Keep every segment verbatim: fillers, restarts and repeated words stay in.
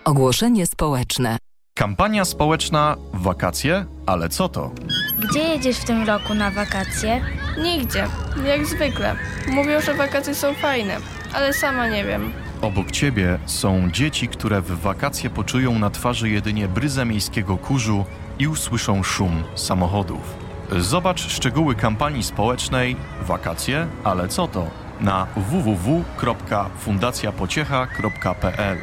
Ogłoszenie społeczne. Kampania społeczna Wakacje? Ale co to? Gdzie jedziesz w tym roku na wakacje? Nigdzie, jak zwykle. Mówią, że wakacje są fajne, ale sama nie wiem. Obok ciebie są dzieci, które w wakacje poczują na twarzy jedynie bryzę miejskiego kurzu i usłyszą szum samochodów. Zobacz szczegóły kampanii społecznej Wakacje? Ale co to? Na w w w kropka fundacja pociecha kropka p l.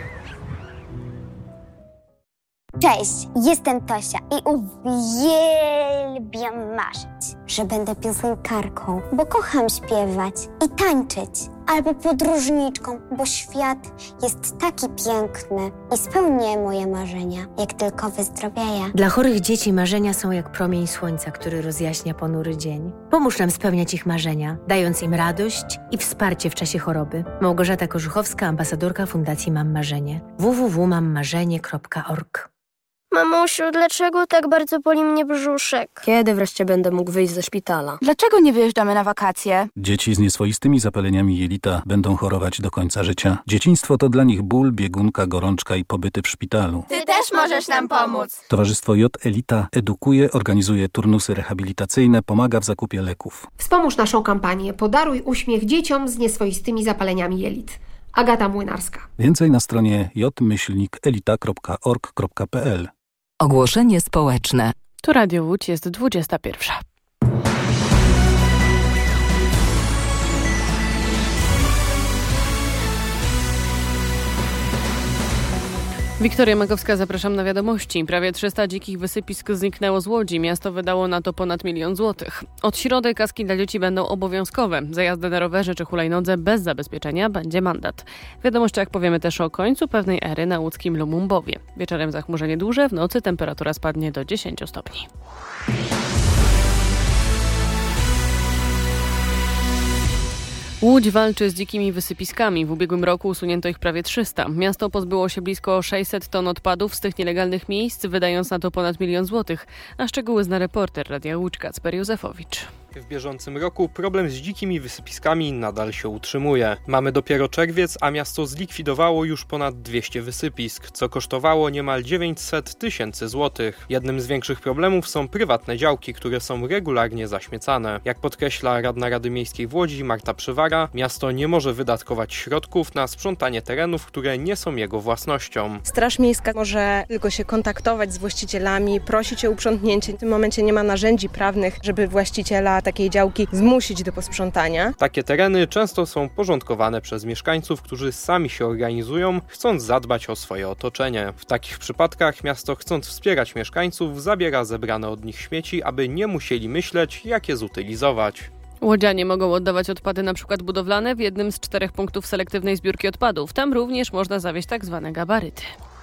Cześć, jestem Tosia i uwielbiam marzyć, że będę piosenkarką, bo kocham śpiewać i tańczyć, albo podróżniczką, bo świat jest taki piękny i spełnię moje marzenia, jak tylko wyzdrowieję. Dla chorych dzieci marzenia są jak promień słońca, który rozjaśnia ponury dzień. Pomóż nam spełniać ich marzenia, dając im radość i wsparcie w czasie choroby. Małgorzata Korzuchowska, ambasadorka Fundacji Mam Marzenie. w w w kropka mam marzenie kropka org. Mamusiu, dlaczego tak bardzo boli mnie brzuszek? Kiedy wreszcie będę mógł wyjść ze szpitala? Dlaczego nie wyjeżdżamy na wakacje? Dzieci z nieswoistymi zapaleniami jelita będą chorować do końca życia. Dzieciństwo to dla nich ból, biegunka, gorączka i pobyty w szpitalu. Ty też możesz nam pomóc! Towarzystwo J Elita edukuje, organizuje turnusy rehabilitacyjne, pomaga w zakupie leków. Wspomóż naszą kampanię Podaruj uśmiech dzieciom z nieswoistymi zapaleniami jelit. Agata Młynarska. Więcej na stronie j myślnik elita kropka org kropka p l. Ogłoszenie społeczne. Tu Radio Łódź, jest dwudziesta pierwsza. Wiktoria Makowska, zapraszam na wiadomości. Prawie trzysta dzikich wysypisk zniknęło z Łodzi. Miasto wydało na to ponad milion złotych. Od środy kaski dla dzieci będą obowiązkowe. Za jazdę na rowerze czy hulajnodze bez zabezpieczenia będzie mandat. W wiadomościach powiemy też o końcu pewnej ery na łódzkim Lumumbowie. Wieczorem zachmurzenie duże, w nocy temperatura spadnie do dziesięciu stopni. Łódź walczy z dzikimi wysypiskami. W ubiegłym roku usunięto ich prawie trzysta. Miasto pozbyło się blisko sześćset ton odpadów z tych nielegalnych miejsc, wydając na to ponad milion złotych. A szczegóły zna reporter Radia Łódź Kacper Józefowicz. W bieżącym roku problem z dzikimi wysypiskami nadal się utrzymuje. Mamy dopiero czerwiec, a miasto zlikwidowało już ponad dwieście wysypisk, co kosztowało niemal dziewięćset tysięcy złotych. Jednym z większych problemów są prywatne działki, które są regularnie zaśmiecane. Jak podkreśla radna Rady Miejskiej w Łodzi Marta Przywara, miasto nie może wydatkować środków na sprzątanie terenów, które nie są jego własnością. Straż Miejska może tylko się kontaktować z właścicielami, prosić o uprzątnięcie. W tym momencie nie ma narzędzi prawnych, żeby właściciela takiej działki zmusić do posprzątania. Takie tereny często są porządkowane przez mieszkańców, którzy sami się organizują, chcąc zadbać o swoje otoczenie. W takich przypadkach miasto, chcąc wspierać mieszkańców, zabiera zebrane od nich śmieci, aby nie musieli myśleć, jak je zutylizować. Łodzianie mogą oddawać odpady np. budowlane w jednym z czterech punktów selektywnej zbiórki odpadów. Tam również można zawieźć tak zwane gabaryty.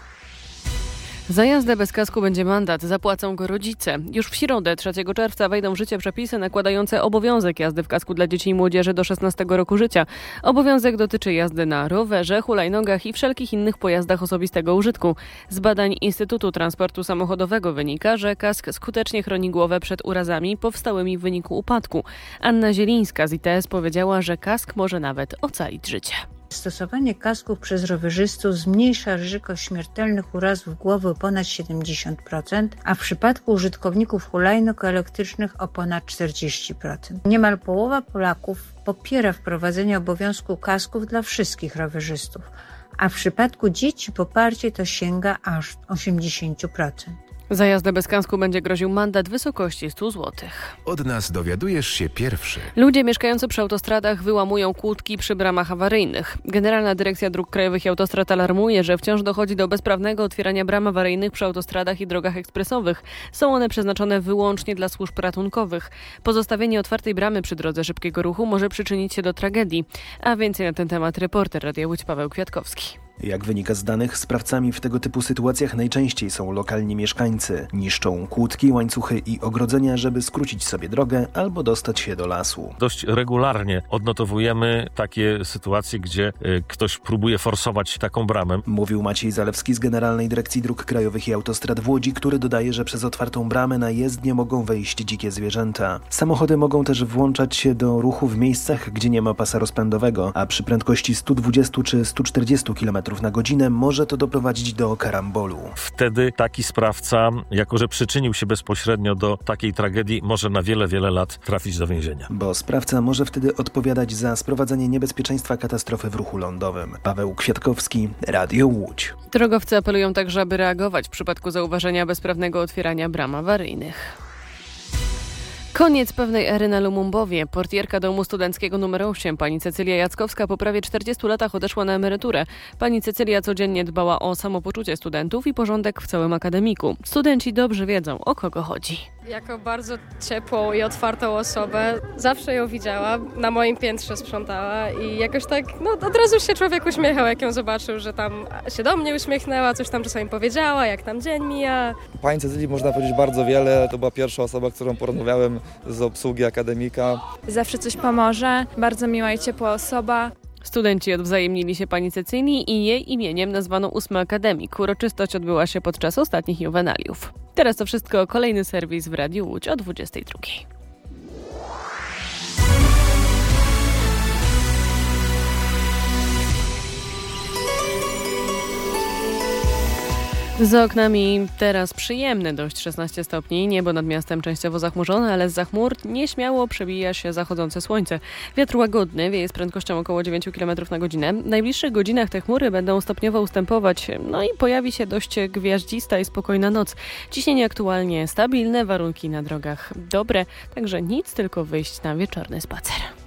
Za jazdę bez kasku będzie mandat, zapłacą go rodzice. Już w środę, trzeciego czerwca, wejdą w życie przepisy nakładające obowiązek jazdy w kasku dla dzieci i młodzieży do szesnastego roku życia. Obowiązek dotyczy jazdy na rowerze, hulajnogach i wszelkich innych pojazdach osobistego użytku. Z badań Instytutu Transportu Samochodowego wynika, że kask skutecznie chroni głowę przed urazami powstałymi w wyniku upadku. Anna Zielińska z I T S powiedziała, że kask może nawet ocalić życie. Stosowanie kasków przez rowerzystów zmniejsza ryzyko śmiertelnych urazów głowy o ponad siedemdziesiąt procent, a w przypadku użytkowników hulajnóg elektrycznych o ponad czterdzieści procent. Niemal połowa Polaków popiera wprowadzenie obowiązku kasków dla wszystkich rowerzystów, a w przypadku dzieci poparcie to sięga aż osiemdziesiąt procent. Za jazdę bez kasku będzie groził mandat w wysokości stu złotych. Od nas dowiadujesz się pierwszy. Ludzie mieszkający przy autostradach wyłamują kłódki przy bramach awaryjnych. Generalna Dyrekcja Dróg Krajowych i Autostrad alarmuje, że wciąż dochodzi do bezprawnego otwierania bram awaryjnych przy autostradach i drogach ekspresowych. Są one przeznaczone wyłącznie dla służb ratunkowych. Pozostawienie otwartej bramy przy drodze szybkiego ruchu może przyczynić się do tragedii. A więcej na ten temat reporter Radia Łódź Paweł Kwiatkowski. Jak wynika z danych, sprawcami w tego typu sytuacjach najczęściej są lokalni mieszkańcy. Niszczą kłódki, łańcuchy i ogrodzenia, żeby skrócić sobie drogę albo dostać się do lasu. Dość regularnie odnotowujemy takie sytuacje, gdzie y, ktoś próbuje forsować taką bramę. Mówił Maciej Zalewski z Generalnej Dyrekcji Dróg Krajowych i Autostrad w Łodzi, który dodaje, że przez otwartą bramę na jezdnię mogą wejść dzikie zwierzęta. Samochody mogą też włączać się do ruchu w miejscach, gdzie nie ma pasa rozpędowego, a przy prędkości stu dwudziestu czy stu czterdziestu kilometrów kilometrów na godzinę, może to doprowadzić do karambolu. Wtedy taki sprawca, jako że przyczynił się bezpośrednio do takiej tragedii, może na wiele, wiele lat trafić do więzienia. Bo sprawca może wtedy odpowiadać za sprowadzenie niebezpieczeństwa katastrofy w ruchu lądowym. Paweł Kwiatkowski, Radio Łódź. Drogowcy apelują także, aby reagować w przypadku zauważenia bezprawnego otwierania bram awaryjnych. Koniec pewnej ery na Lumumbowie. Portierka domu studenckiego numer osiem, pani Cecylia Jackowska, po prawie czterdziestu latach odeszła na emeryturę. Pani Cecylia codziennie dbała o samopoczucie studentów i porządek w całym akademiku. Studenci dobrze wiedzą, o kogo chodzi. Jako bardzo ciepłą i otwartą osobę zawsze ją widziałam, na moim piętrze sprzątała i jakoś tak, no od razu się człowiek uśmiechał, jak ją zobaczył, że tam się do mnie uśmiechnęła, coś tam czasami powiedziała, jak tam dzień mija. Pani Cecylii można powiedzieć bardzo wiele, to była pierwsza osoba, którą porozmawiałem z obsługi akademika. Zawsze coś pomoże, bardzo miła i ciepła osoba. Studenci odwzajemnili się pani Cecylii i jej imieniem nazwano ósmy akademik. Uroczystość odbyła się podczas ostatnich juwenaliów. Teraz to wszystko, kolejny serwis w Radiu Łódź o dwudziestej drugiej. Za oknami teraz przyjemne dość szesnaście stopni, niebo nad miastem częściowo zachmurzone, ale zza chmur nieśmiało przebija się zachodzące słońce. Wiatr łagodny wieje z prędkością około dziewięć kilometrów na godzinę. W najbliższych godzinach te chmury będą stopniowo ustępować, no i pojawi się dość gwiaździsta i spokojna noc. Ciśnienie aktualnie stabilne, warunki na drogach dobre, także nic, tylko wyjść na wieczorny spacer.